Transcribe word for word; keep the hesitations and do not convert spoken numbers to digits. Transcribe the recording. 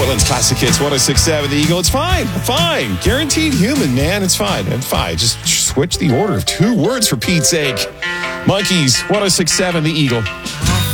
Portland's Classic Hits one oh six point seven The Eagle. It's fine. Fine. Guaranteed human, man. It's fine. It's fine. Just switch the order of two words for Pete's sake. Monkeys, one oh six point seven The Eagle.